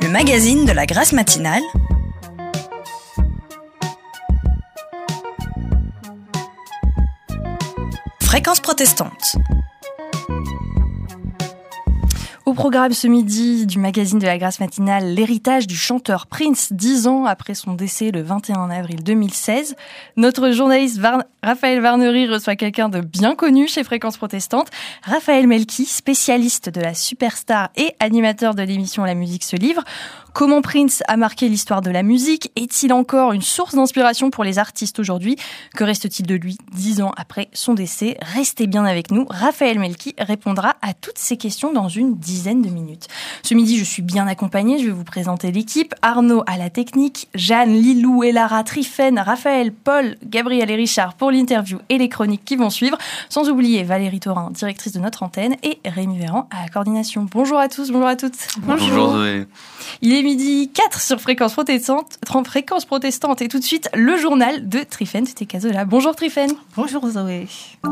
le magazine de la Grâce matinale, Fréquence protestante. Au programme ce midi du magazine de la Grâce matinale, l'héritage du chanteur Prince, 10 ans après son décès le 21 avril 2016. Notre journaliste Raphaël Varnery reçoit quelqu'un de bien connu chez Fréquence protestante, Raphaël Melki, spécialiste de la superstar et animateur de l'émission La musique se livre. Comment Prince a marqué l'histoire de la musique? Est-il encore une source d'inspiration pour les artistes aujourd'hui? Que reste-t-il de lui 10 ans après son décès? Restez bien avec nous. Raphaël Melki répondra à toutes ces questions dans une dizaine de minutes. Ce midi, je suis bien accompagnée. Je vais vous présenter l'équipe. Arnaud à la technique, Jeanne, Lilou, Elara, Trifen, Raphaël, Paul, Gabriel et Richard pour l'interview et les chroniques qui vont suivre. Sans oublier Valérie Thorin, directrice de notre antenne, et Rémi Véran à la coordination. Bonjour à tous, bonjour à toutes. Bonjour Zoé. Il est midi 4 sur Fréquence protestante et tout de suite le journal de Trifen Tutekazola. Bonjour Trifen. Bonjour Zoé.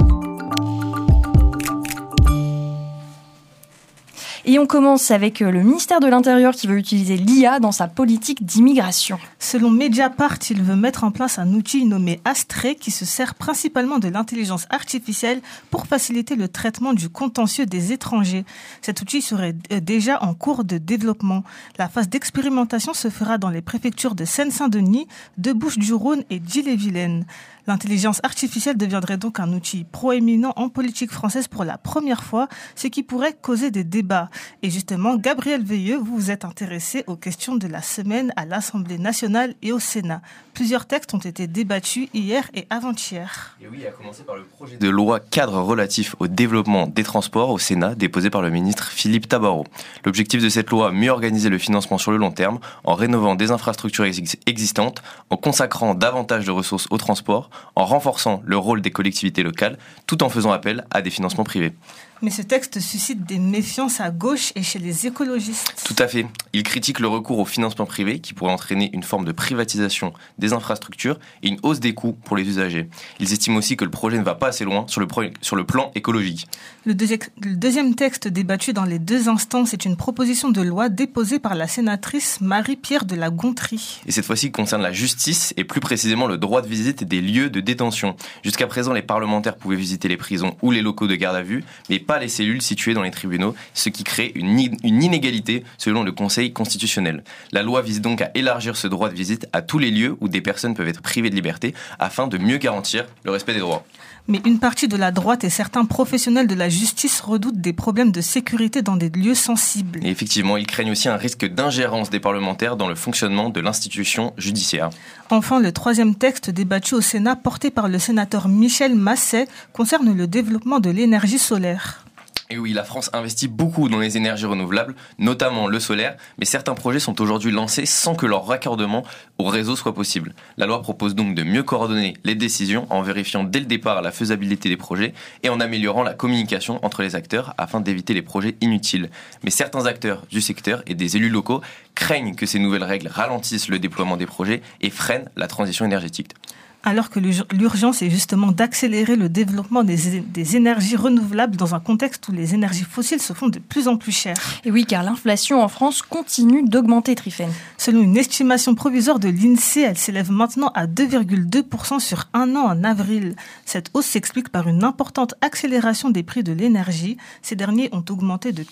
Et on commence avec le ministère de l'Intérieur qui veut utiliser l'IA dans sa politique d'immigration. Selon Mediapart, il veut mettre en place un outil nommé Astrée qui se sert principalement de l'intelligence artificielle pour faciliter le traitement du contentieux des étrangers. Cet outil serait déjà en cours de développement. La phase d'expérimentation se fera dans les préfectures de Seine-Saint-Denis, de Bouches-du-Rhône et d'Ille-et-Vilaine. L'intelligence artificielle deviendrait donc un outil proéminent en politique française pour la première fois, ce qui pourrait causer des débats. Et justement, Gabriel Veilleux, vous vous êtes intéressé aux questions de la semaine à l'Assemblée nationale et au Sénat. Plusieurs textes ont été débattus hier et avant-hier. Et oui, à commencer par le projet de loi cadre relatif au développement des transports au Sénat, déposé par le ministre Philippe Tabarot. L'objectif de cette loi, mieux organiser le financement sur le long terme, en rénovant des infrastructures existantes, en consacrant davantage de ressources au transport, en renforçant le rôle des collectivités locales, tout en faisant appel à des financements privés. Mais ce texte suscite des méfiances à gauche et chez les écologistes. Tout à fait. Il critique le recours au financement privé qui pourrait entraîner une forme de privatisation des infrastructures et une hausse des coûts pour les usagers. Ils estiment aussi que le projet ne va pas assez loin sur le plan écologique. Le deuxième texte débattu dans les deux instances est une proposition de loi déposée par la sénatrice Marie-Pierre de la Gontrie. Et cette fois-ci concerne la justice et plus précisément le droit de visite des lieux de détention. Jusqu'à présent, les parlementaires pouvaient visiter les prisons ou les locaux de garde à vue, mais pas les cellules situées dans les tribunaux, ce qui crée une inégalité selon le Conseil constitutionnel. La loi vise donc à élargir ce droit de visite à tous les lieux où des personnes peuvent être privées de liberté afin de mieux garantir le respect des droits. Mais une partie de la droite et certains professionnels de la justice redoutent des problèmes de sécurité dans des lieux sensibles. Et effectivement, ils craignent aussi un risque d'ingérence des parlementaires dans le fonctionnement de l'institution judiciaire. Enfin, le troisième texte débattu au Sénat, porté par le sénateur Michel Masset, concerne le développement de l'énergie solaire. Et oui, la France investit beaucoup dans les énergies renouvelables, notamment le solaire, mais certains projets sont aujourd'hui lancés sans que leur raccordement au réseau soit possible. La loi propose donc de mieux coordonner les décisions en vérifiant dès le départ la faisabilité des projets et en améliorant la communication entre les acteurs afin d'éviter les projets inutiles. Mais certains acteurs du secteur et des élus locaux craignent que ces nouvelles règles ralentissent le déploiement des projets et freinent la transition énergétique. Alors que l'urgence est justement d'accélérer le développement des énergies renouvelables dans un contexte où les énergies fossiles se font de plus en plus chères. Et oui, car l'inflation en France continue d'augmenter, Trifen. Selon une estimation provisoire de l'INSEE, elle s'élève maintenant à 2,2% sur un an en avril. Cette hausse s'explique par une importante accélération des prix de l'énergie. Ces derniers ont augmenté de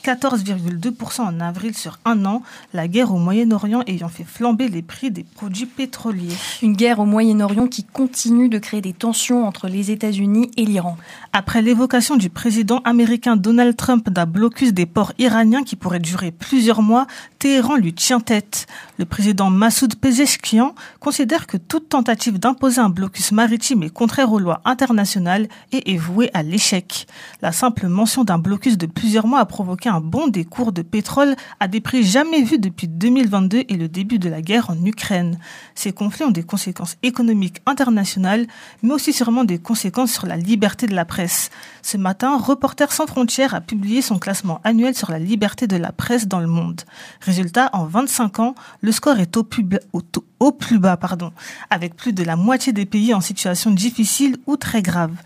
14,2% en avril sur un an, la guerre au Moyen-Orient ayant fait flamber les prix des produits pétroliers. Une guerre au Moyen-Orient qui continue de créer des tensions entre les États-Unis et l'Iran. Après l'évocation du président américain Donald Trump d'un blocus des ports iraniens qui pourrait durer plusieurs mois, Téhéran lui tient tête. Le président Massoud Pezeshkian considère que toute tentative d'imposer un blocus maritime est contraire aux lois internationales et est vouée à l'échec. La simple mention d'un blocus de plusieurs mois a provoqué un bond des cours de pétrole à des prix jamais vus depuis 2022 et le début de la guerre en Ukraine. Ces conflits ont des conséquences économiques internationales, mais aussi sûrement des conséquences sur la liberté de la presse. Ce matin, Reporters sans frontières a publié son classement annuel sur la liberté de la presse dans le monde. Résultat, en 25 ans, le score est au plus bas, avec plus de la moitié des pays en situation difficile ou très grave.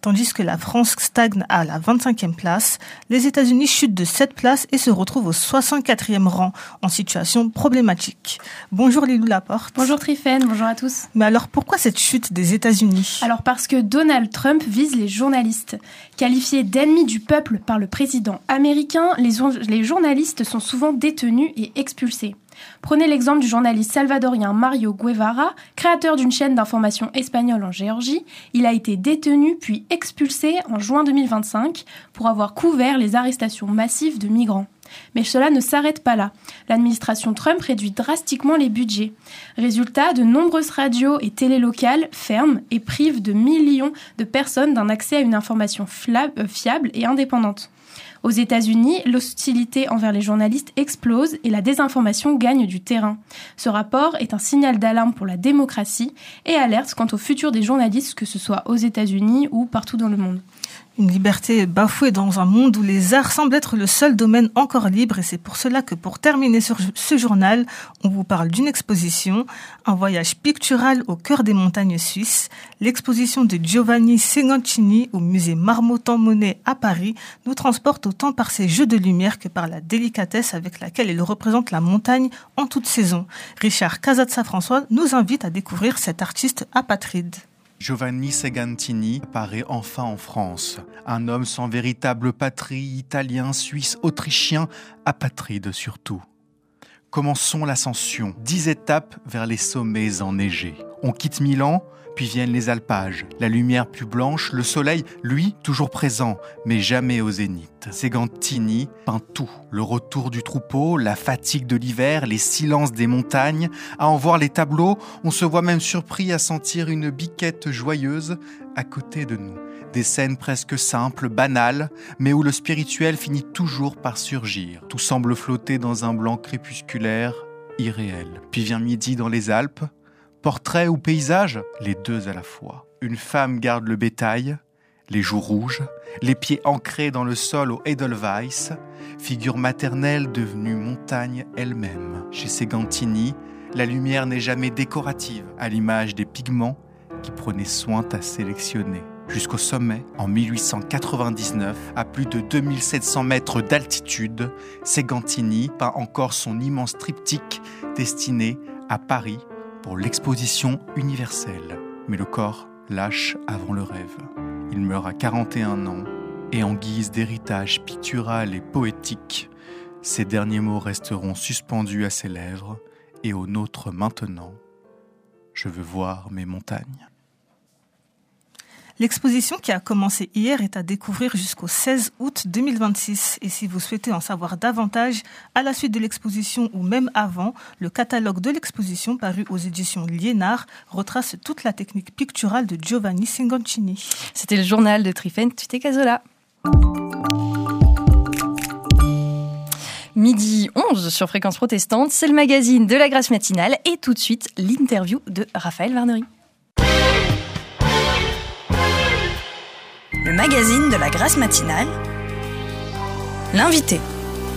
Tandis que la France stagne à la 25e place, les États-Unis chutent de 7 places et se retrouvent au 64e rang, en situation problématique. Bonjour Lilou Laporte. Bonjour Trifène, bonjour à tous. Mais alors pourquoi cette chute des États-Unis ? Alors parce que Donald Trump vise les journalistes. Qualifiés d'ennemis du peuple par le président américain, les journalistes sont souvent détenus et expulsés. Prenez l'exemple du journaliste salvadorien Mario Guevara, créateur d'une chaîne d'information espagnole en Géorgie. Il a été détenu puis expulsé en juin 2025 pour avoir couvert les arrestations massives de migrants. Mais cela ne s'arrête pas là. L'administration Trump réduit drastiquement les budgets. Résultat, de nombreuses radios et télés locales ferment et privent de millions de personnes d'un accès à une information fiable et indépendante. Aux États-Unis, l'hostilité envers les journalistes explose et la désinformation gagne du terrain. Ce rapport est un signal d'alarme pour la démocratie et alerte quant au futur des journalistes, que ce soit aux États-Unis ou partout dans le monde. Une liberté bafouée dans un monde où les arts semblent être le seul domaine encore libre, et c'est pour cela que pour terminer sur ce journal, on vous parle d'une exposition, un voyage pictural au cœur des montagnes suisses. L'exposition de Giovanni Segancini au musée Marmottan-Monet à Paris nous transporte autant par ses jeux de lumière que par la délicatesse avec laquelle il représente la montagne en toute saison. Richard Casazza-François nous invite à découvrir cet artiste apatride. Giovanni Segantini apparaît enfin en France. Un homme sans véritable patrie, italien, suisse, autrichien, apatride surtout. Commençons l'ascension, 10 étapes vers les sommets enneigés. On quitte Milan, puis viennent les alpages. La lumière plus blanche, le soleil, lui, toujours présent, mais jamais au zénith. Segantini peint tout. Le retour du troupeau, la fatigue de l'hiver, les silences des montagnes. À en voir les tableaux, on se voit même surpris à sentir une biquette joyeuse à côté de nous. Des scènes presque simples, banales, mais où le spirituel finit toujours par surgir. Tout semble flotter dans un blanc crépusculaire, irréel. Puis vient midi dans les Alpes. Portrait ou paysage, les deux à la fois. Une femme garde le bétail, les joues rouges, les pieds ancrés dans le sol au Edelweiss, figure maternelle devenue montagne elle-même. Chez Segantini, la lumière n'est jamais décorative, à l'image des pigments qui prenaient soin à sélectionner. Jusqu'au sommet, en 1899, à plus de 2700 mètres d'altitude, Segantini peint encore son immense triptyque destiné à Paris, pour l'exposition universelle. Mais le corps lâche avant le rêve. Il meurt à 41 ans et en guise d'héritage pictural et poétique, ces derniers mots resteront suspendus à ses lèvres et aux nôtres maintenant. Je veux voir mes montagnes. L'exposition qui a commencé hier est à découvrir jusqu'au 16 août 2026. Et si vous souhaitez en savoir davantage, à la suite de l'exposition ou même avant, le catalogue de l'exposition paru aux éditions Liénard retrace toute la technique picturale de Giovanni Segancini. C'était le journal de Trifène Tuté-Cazola. Midi 11 sur Fréquence Protestante, c'est le magazine de la Grâce matinale et tout de suite l'interview de Raphaël Varnery. Le magazine de la Grâce matinale, l'invité.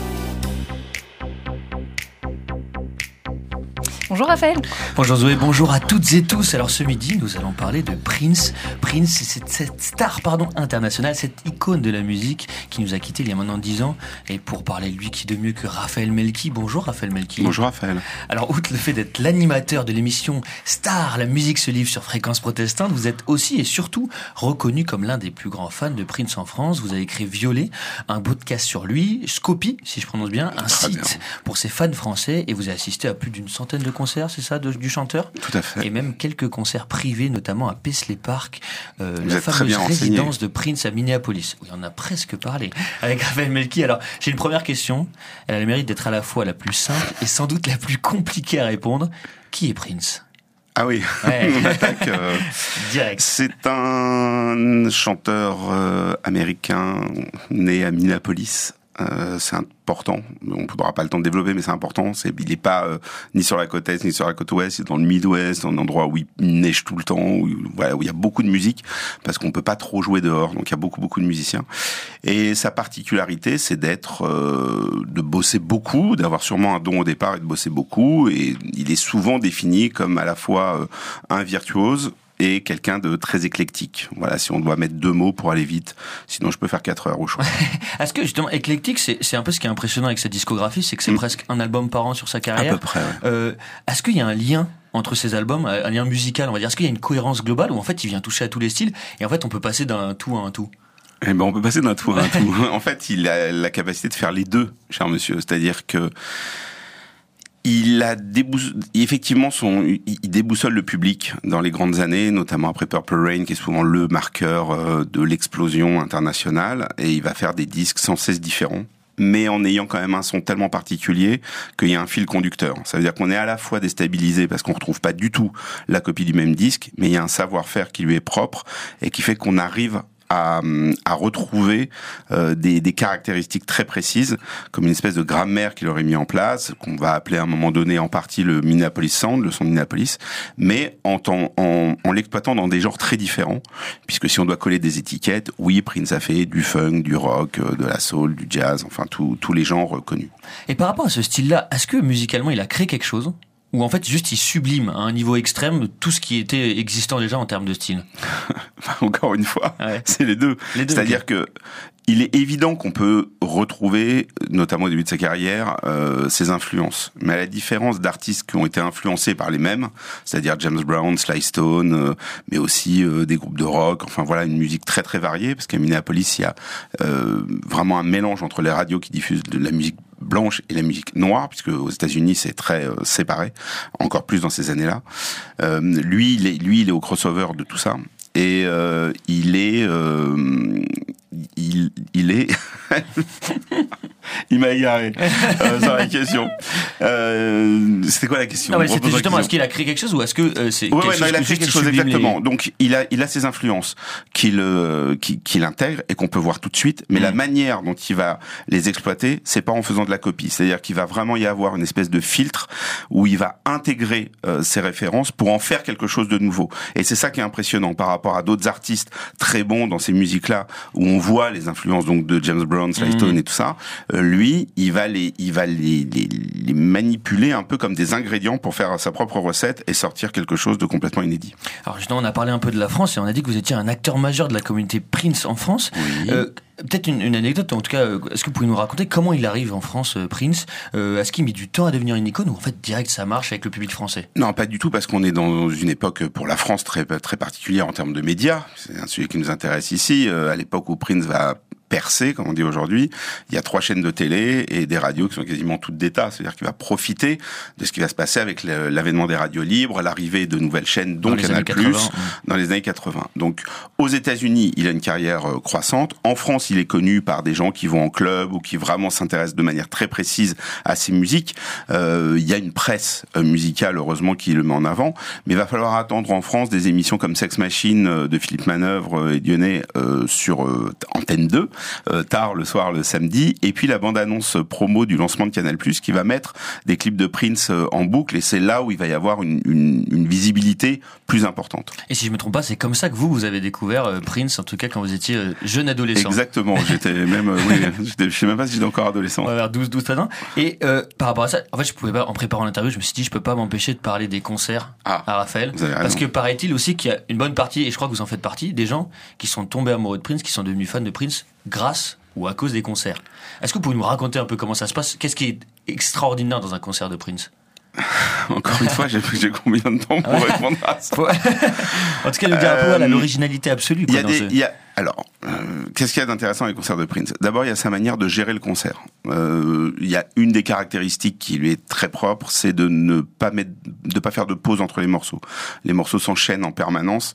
Bonjour Raphaël. Bonjour Zoé, bonjour à toutes et tous. Alors ce midi, nous allons parler de Prince. Prince, c'est cette star internationale, cette icône de la musique qui nous a quittés il y a maintenant 10 ans. Et pour parler de lui, qui de mieux que Raphaël Melki. Bonjour Raphaël Melki. Bonjour Raphaël. Alors outre le fait d'être l'animateur de l'émission Star, la musique se livre sur Fréquence Protestante, vous êtes aussi et surtout reconnu comme l'un des plus grands fans de Prince en France. Vous avez créé Violet, un podcast sur lui, Scopy, si je prononce bien, un Très site bien. pour ses fans français, et vous avez assisté à plus d'une centaine de concerts, c'est ça, du chanteur ? Tout à fait. Et même quelques concerts privés, notamment à Paisley Park, Vous la êtes très fameuse bien renseigné. résidence de Prince à Minneapolis, où on a presque parlé avec Raphaël Melki. Alors, j'ai une première question. Elle a le mérite d'être à la fois la plus simple et sans doute la plus compliquée à répondre. Qui est Prince ? Ah oui, Ouais. on attaque. Direct. C'est un chanteur américain né à Minneapolis. C'est important. On ne pourra pas le temps de développer, mais c'est important. Il n'est pas ni sur la côte est ni sur la côte ouest. Il est dans le Midwest, dans un endroit où il neige tout le temps, où il y a beaucoup de musique, parce qu'on peut pas trop jouer dehors. Donc il y a beaucoup de musiciens. Et sa particularité, c'est de bosser beaucoup, d'avoir sûrement un don au départ et de bosser beaucoup. Et il est souvent défini comme à la fois un virtuose et quelqu'un de très éclectique. Voilà, si on doit mettre 2 mots pour aller vite. Sinon, je peux faire 4 heures au choix. Est-ce que justement, éclectique, c'est un peu ce qui est impressionnant avec sa discographie, c'est que c'est presque un album par an sur sa carrière. À peu près, ouais. Est-ce qu'il y a un lien entre ces albums, un lien musical, on va dire? Est-ce qu'il y a une cohérence globale où en fait il vient toucher à tous les styles et en fait on peut passer d'un tout à un tout? Eh ben, on peut passer d'un tout à un tout. En fait, il a la capacité de faire les deux, cher monsieur. C'est-à-dire que il a effectivement il déboussole le public dans les grandes années, notamment après Purple Rain, qui est souvent le marqueur de l'explosion internationale, et il va faire des disques sans cesse différents, mais en ayant quand même un son tellement particulier qu'il y a un fil conducteur. Ça veut dire qu'on est à la fois déstabilisé parce qu'on retrouve pas du tout la copie du même disque, mais il y a un savoir-faire qui lui est propre et qui fait qu'on arrive à retrouver des caractéristiques très précises, comme une espèce de grammaire qu'il aurait mis en place, qu'on va appeler à un moment donné en partie le Minneapolis Sound, le son de Minneapolis, mais en l'exploitant dans des genres très différents, puisque si on doit coller des étiquettes, oui, Prince a fait du funk, du rock, de la soul, du jazz, enfin tous les genres connus. Et par rapport à ce style-là, est-ce que musicalement il a créé quelque chose ? Ou en fait juste il sublime à un niveau extrême tout ce qui était existant déjà en termes de style? Encore une fois, ouais. C'est les deux. C'est-à-dire que il est évident qu'on peut retrouver, notamment au début de sa carrière, ses influences. Mais à la différence d'artistes qui ont été influencés par les mêmes, c'est-à-dire James Brown, Sly Stone, mais aussi des groupes de rock, enfin voilà, une musique très très variée, parce qu'à Minneapolis, il y a vraiment un mélange entre les radios qui diffusent de la musique blanche et la musique noire, puisque aux États-Unis c'est très séparé, encore plus dans ces années-là. Lui, il est au crossover de tout ça, et il est il m'a égaré sur la question. C'était quoi la question? Non, mais c'était justement, est-ce qu'il a créé quelque chose ou est-ce que c'est quelque chose? Il a créé quelque chose, exactement. Donc il a ses influences qu'il intègre et qu'on peut voir tout de suite, mais la manière dont il va les exploiter, c'est pas en faisant de la copie. C'est-à-dire qu'il va vraiment y avoir une espèce de filtre où il va intégrer ses références pour en faire quelque chose de nouveau. Et c'est ça qui est impressionnant par rapport à d'autres artistes très bons dans ces musiques-là, où on voit les influences donc de James Brown, Sly Stone et tout ça. Lui, il va les manipuler un peu comme des ingrédients pour faire sa propre recette et sortir quelque chose de complètement inédit. Alors justement, on a parlé un peu de la France et on a dit que vous étiez un acteur majeur de la communauté Prince en France. Oui. Peut-être une anecdote, en tout cas, est-ce que vous pouvez nous raconter comment il arrive en France, Prince? Est-ce qu'il met du temps à devenir une icône ou en fait direct ça marche avec le public français? Non, pas du tout, parce qu'on est dans une époque pour la France très très particulière en termes de médias. C'est un sujet qui nous intéresse ici. À l'époque où Prince va percé, comme on dit aujourd'hui, il y a 3 chaînes de télé et des radios qui sont quasiment toutes d'État. C'est-à-dire qu'il va profiter de ce qui va se passer avec l'avènement des radios libres, l'arrivée de nouvelles chaînes, dont Canal+, dans les années 80. Donc, aux États-Unis, il a une carrière croissante. En France, il est connu par des gens qui vont en club ou qui vraiment s'intéressent de manière très précise à ses musiques. Il y a une presse musicale, heureusement, qui le met en avant. Mais il va falloir attendre en France des émissions comme Sex Machine de Philippe Manœuvre et Dionnet sur Antenne 2. Tard le soir, le samedi, et puis la bande-annonce promo du lancement de Canal+, qui va mettre des clips de Prince en boucle, et c'est là où il va y avoir une visibilité plus importante. Et si je me trompe pas, c'est comme ça que vous avez découvert Prince, en tout cas quand vous étiez jeune adolescent. Exactement, j'étais même, je sais même pas si j'étais encore adolescent. Ouais, vers 12-13 ans. Et par rapport à ça, en fait, je pouvais pas, en préparant l'interview, je me suis dit, je peux pas m'empêcher de parler des concerts à Raphaël. Parce que paraît-il aussi qu'il y a une bonne partie, et je crois que vous en faites partie, des gens qui sont tombés amoureux de Prince, qui sont devenus fans de Prince, grâce ou à cause des concerts. Est-ce que vous pouvez nous raconter un peu comment ça se passe? Qu'est-ce qui est extraordinaire dans un concert de Prince? Encore une fois, j'ai combien de temps pour répondre à ça? En tout cas, nous dire un peu l'originalité absolue. Alors, qu'est-ce qu'il y a d'intéressant avec les concerts de Prince? D'abord, il y a sa manière de gérer le concert. Il y a une des caractéristiques qui lui est très propre, c'est de ne pas faire de pause entre les morceaux. Les morceaux s'enchaînent en permanence,